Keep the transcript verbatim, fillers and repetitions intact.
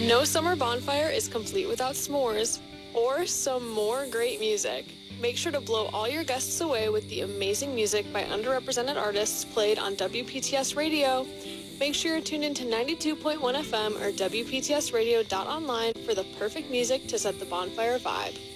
No summer bonfire is complete without s'mores or some more great music. Make sure to blow all your guests away with the amazing music by underrepresented artists played on W P T S Radio. Make sure you're tuned into ninety-two point one F M or W P T S radio dot online for the perfect music to set the bonfire vibe.